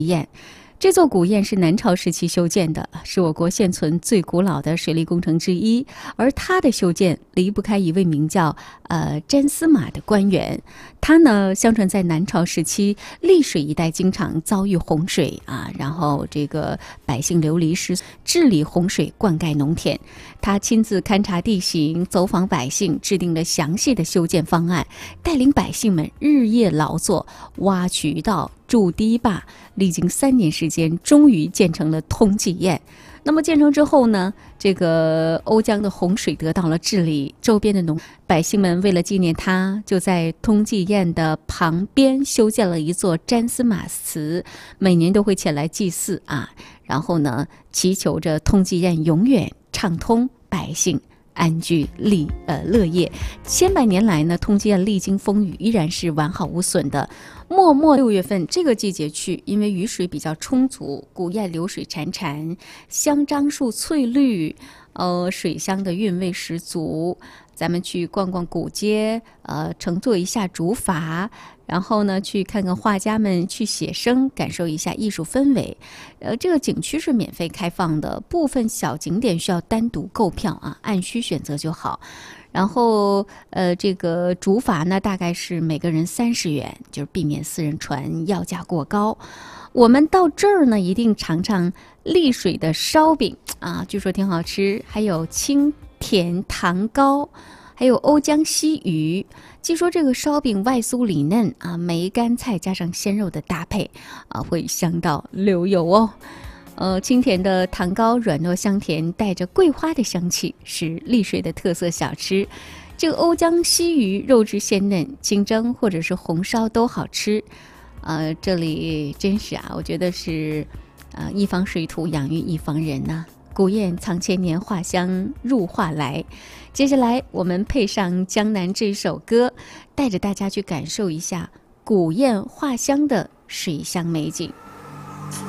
堰。这座古堰是南朝时期修建的，是我国现存最古老的水利工程之一。而它的修建离不开一位名叫詹司马的官员。他呢，相传在南朝时期溧水一带经常遭遇洪水啊，然后这个百姓流离失所，治理洪水，灌溉农田。他亲自勘察地形，走访百姓，制定了详细的修建方案，带领百姓们日夜劳作，挖渠道、筑堤坝，历经3年时间，终于建成了通济堰。那么建成之后呢，这个瓯江的洪水得到了治理，周边的百姓们为了纪念他，就在通济堰的旁边修建了一座詹司马祠，每年都会前来祭祀啊，然后呢，祈求着通济堰永远畅通，百姓安居乐业。千百年来呢，通济堰历经风雨，依然是完好无损的。末6月份这个季节去，因为雨水比较充足，古堰流水潺潺，香樟树翠绿，水乡的韵味十足。咱们去逛逛古街，乘坐一下竹筏，然后呢去看看画家们去写生，感受一下艺术氛围。这个景区是免费开放的，部分小景点需要单独购票啊，按需选择就好。然后这个竹筏呢，大概是每个人30元，就是避免私人船要价过高。我们到这儿呢，一定尝尝溧水的烧饼啊，据说挺好吃，还有清甜糖糕，还有瓯江西鱼。据说这个烧饼外酥里嫩啊，梅干菜加上鲜肉的搭配啊，会香到流油哦。清甜的糖糕软糯香甜，带着桂花的香气，是溧水的特色小吃。这个瓯江西鱼肉质鲜嫩，清蒸或者是红烧都好吃。这里真是啊，我觉得是一方水土养育一方人呐。古堰藏千年，画乡入画来。接下来我们配上《江南》这首歌，带着大家去感受一下古堰画乡的水乡美景。